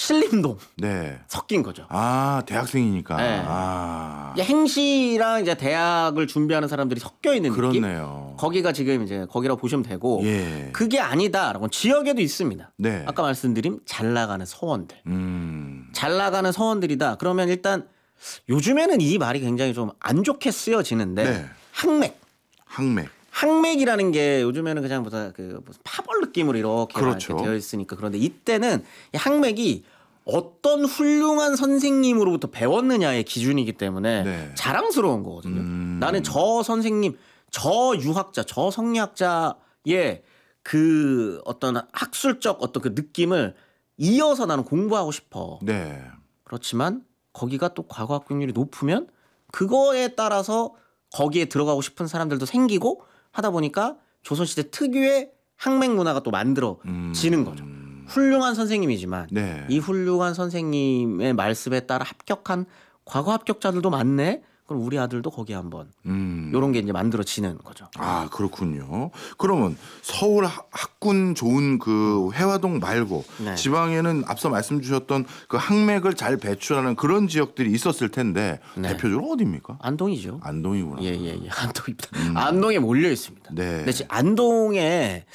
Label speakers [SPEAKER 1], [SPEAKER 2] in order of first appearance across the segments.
[SPEAKER 1] 신림동
[SPEAKER 2] 네.
[SPEAKER 1] 섞인 거죠.
[SPEAKER 2] 아, 대학생이니까.
[SPEAKER 1] 네.
[SPEAKER 2] 아.
[SPEAKER 1] 이제 행시랑 이제 대학을 준비하는 사람들이 섞여 있는 느낌.
[SPEAKER 2] 그렇네요.
[SPEAKER 1] 거기가 지금 이제 거기라고 보시면 되고
[SPEAKER 2] 예.
[SPEAKER 1] 그게 아니다라고 지역에도 있습니다.
[SPEAKER 2] 네.
[SPEAKER 1] 아까 말씀드린 잘 나가는 서원들. 잘 나가는 서원들이다. 그러면 일단 요즘에는 이 말이 굉장히 좀 안 좋게 쓰여지는데
[SPEAKER 2] 네.
[SPEAKER 1] 항맥.
[SPEAKER 2] 항맥.
[SPEAKER 1] 항맥이라는 게 요즘에는 그냥 무슨 무슨 파벌 느낌으로 이렇게
[SPEAKER 2] 그렇죠.
[SPEAKER 1] 되어 있으니까 그런데 이때는 이 항맥이 어떤 훌륭한 선생님으로부터 배웠느냐의 기준이기 때문에
[SPEAKER 2] 네.
[SPEAKER 1] 자랑스러운 거거든요. 나는 저 선생님, 저 유학자, 저 성리학자의 그 어떤 학술적 어떤 그 느낌을 이어서 나는 공부하고 싶어.
[SPEAKER 2] 네.
[SPEAKER 1] 그렇지만 거기가 또 과거 합격률이 높으면 그거에 따라서 거기에 들어가고 싶은 사람들도 생기고 하다 보니까 조선시대 특유의 항맥 문화가 또 만들어지는 거죠. 훌륭한 선생님이지만
[SPEAKER 2] 네.
[SPEAKER 1] 이 훌륭한 선생님의 말씀에 따라 합격한 과거 합격자들도 많네. 그럼 우리 아들도 거기 한번 이런 게 이제 만들어지는 거죠.
[SPEAKER 2] 아, 그렇군요. 그러면 서울 학군 좋은 그 회화동 말고
[SPEAKER 1] 네.
[SPEAKER 2] 지방에는 앞서 말씀 주셨던 그 항맥을 잘 배출하는 그런 지역들이 있었을 텐데
[SPEAKER 1] 네.
[SPEAKER 2] 대표적으로 어디입니까?
[SPEAKER 1] 안동이죠.
[SPEAKER 2] 안동이구나.
[SPEAKER 1] 예. 안동입니다. 안동에 몰려 있습니다.
[SPEAKER 2] 네.
[SPEAKER 1] 근데 지금 안동에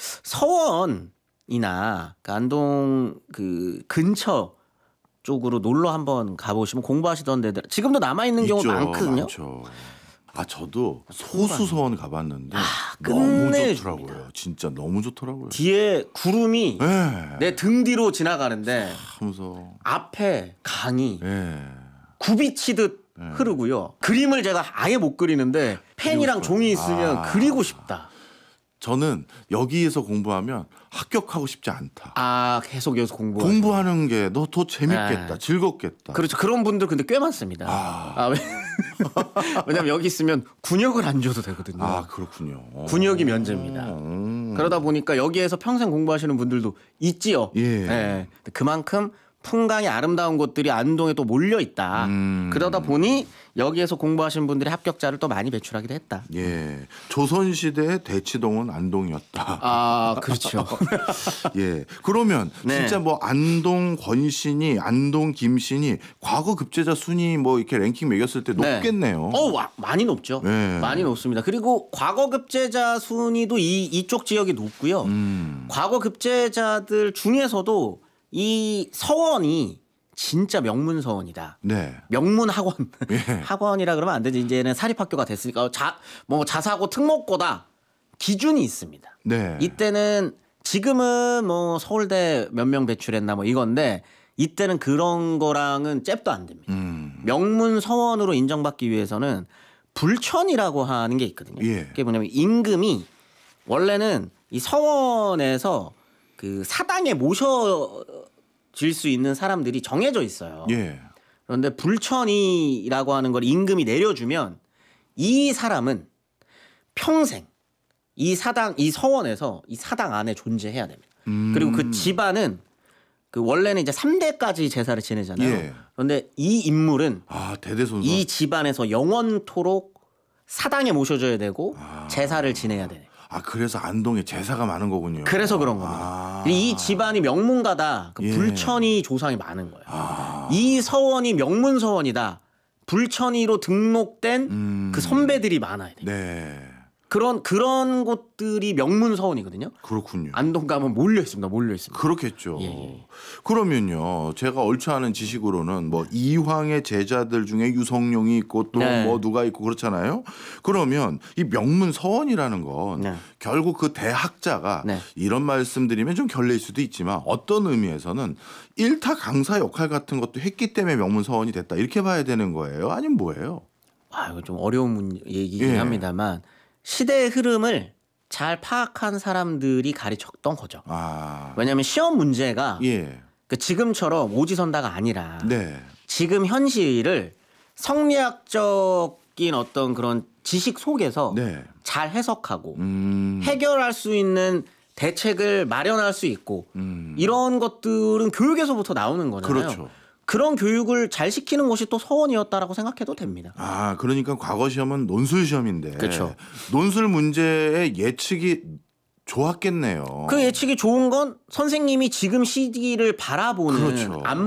[SPEAKER 1] 서원이나 그 안동 그 근처 쪽으로 놀러 한번 가보시면 공부하시던 데들 지금도 남아 있는 경우
[SPEAKER 2] 있죠.
[SPEAKER 1] 많거든요.
[SPEAKER 2] 많죠. 아, 저도 소수서원 가봤는데 너무
[SPEAKER 1] 끝내줍니다.
[SPEAKER 2] 좋더라고요. 진짜 너무 좋더라고요.
[SPEAKER 1] 뒤에 구름이
[SPEAKER 2] 네.
[SPEAKER 1] 내 등 뒤로 지나가는데
[SPEAKER 2] 하면서
[SPEAKER 1] 앞에 강이
[SPEAKER 2] 네.
[SPEAKER 1] 굽이치듯 흐르고요. 그림을 제가 아예 못 그리는데 펜이랑 종이 있으면 그리고 싶다.
[SPEAKER 2] 저는 여기에서 공부하면 합격하고 싶지 않다.
[SPEAKER 1] 아, 계속 여기서
[SPEAKER 2] 공부하는 게 너 더 재밌겠다.
[SPEAKER 1] 네.
[SPEAKER 2] 즐겁겠다.
[SPEAKER 1] 그렇죠. 그런 분들 근데 꽤 많습니다. 왜냐면 여기 있으면 군역을 안 줘도 되거든요.
[SPEAKER 2] 아, 그렇군요.
[SPEAKER 1] 군역이 면제입니다. 그러다 보니까 여기에서 평생 공부하시는 분들도 있지요.
[SPEAKER 2] 예.
[SPEAKER 1] 네. 그만큼 풍광이 아름다운 곳들이 안동에 또 몰려 있다. 그러다 보니 여기에서 공부하신 분들이 합격자를 또 많이 배출하기도 했다.
[SPEAKER 2] 예. 조선시대의 대치동은 안동이었다.
[SPEAKER 1] 아, 그렇죠.
[SPEAKER 2] 예. 그러면
[SPEAKER 1] 네.
[SPEAKER 2] 진짜 뭐 안동 권신이, 안동 김신이 과거 급제자 순위 뭐 이렇게 랭킹 매겼을 때 높겠네요.
[SPEAKER 1] 많이 높죠.
[SPEAKER 2] 네.
[SPEAKER 1] 많이 높습니다. 그리고 과거 급제자 순위도 이쪽 지역이 높고요. 과거 급제자들 중에서도 이 서원이 진짜 명문 서원이다.
[SPEAKER 2] 네.
[SPEAKER 1] 명문 학원.
[SPEAKER 2] 예.
[SPEAKER 1] 학원이라 그러면 안 되지. 이제는 사립학교가 됐으니까 자사고 특목고다. 기준이 있습니다.
[SPEAKER 2] 네.
[SPEAKER 1] 이때는 지금은 뭐 서울대 몇 명 배출했나 뭐 이건데 이때는 그런 거랑은 잽도 안 됩니다. 명문 서원으로 인정받기 위해서는 불천이라고 하는 게 있거든요.
[SPEAKER 2] 예.
[SPEAKER 1] 그게 뭐냐면 임금이 원래는 이 서원에서 그 사당에 모셔질 수 있는 사람들이 정해져 있어요.
[SPEAKER 2] 예.
[SPEAKER 1] 그런데 불천이라고 하는 걸 임금이 내려주면 이 사람은 평생 이 서원에서 이 사당 안에 존재해야 됩니다. 그리고 그 집안은 그 원래는 이제 3대까지 제사를 지내잖아요.
[SPEAKER 2] 예.
[SPEAKER 1] 그런데 이 인물은
[SPEAKER 2] 대대손손.
[SPEAKER 1] 이 집안에서 영원토록 사당에 모셔져야 되고 제사를 지내야 돼요.
[SPEAKER 2] 그래서 안동에 제사가 많은 거군요.
[SPEAKER 1] 그래서 그런 겁니다. 이 집안이 명문가다. 그 불천이 조상이 많은 거예요. 이 서원이 명문 서원이다. 불천이로 등록된 그 선배들이 많아야 돼요.
[SPEAKER 2] 네.
[SPEAKER 1] 그런 곳들이 명문 서원이거든요.
[SPEAKER 2] 그렇군요.
[SPEAKER 1] 안동 가면 몰려 있습니다.
[SPEAKER 2] 그렇겠죠.
[SPEAKER 1] 예.
[SPEAKER 2] 그러면요, 제가 얼추 아는 지식으로는 뭐 이황의 제자들 중에 유성룡이 있고 또 뭐 누가 있고 그렇잖아요. 그러면 이 명문 서원이라는 건 결국 그 대학자가 이런 말씀드리면 좀 결례일 수도 있지만 어떤 의미에서는 일타 강사 역할 같은 것도 했기 때문에 명문 서원이 됐다 이렇게 봐야 되는 거예요? 아니면 뭐예요?
[SPEAKER 1] 이거 좀 어려운 얘기긴 합니다만 시대의 흐름을 잘 파악한 사람들이 가르쳤던 거죠. 왜냐하면 시험 문제가 그 지금처럼 오지선다가 아니라 지금 현실을 성리학적인 어떤 그런 지식 속에서 잘 해석하고 해결할 수 있는 대책을 마련할 수 있고 이런 것들은 교육에서부터 나오는 거잖아요.
[SPEAKER 2] 그렇죠.
[SPEAKER 1] 그런 교육을 잘 시키는 곳이 또 서원이었다라고 생각해도 됩니다.
[SPEAKER 2] 그러니까 과거 시험은 논술 시험인데
[SPEAKER 1] 그렇죠.
[SPEAKER 2] 논술 문제의 예측이 좋았겠네요.
[SPEAKER 1] 그 예측이 좋은 건 선생님이 지금 시기를 바라보는